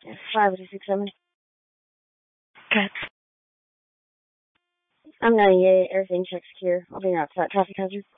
5267. Okay. I'm 98. Everything checks secure. I'll be outside traffic hazard.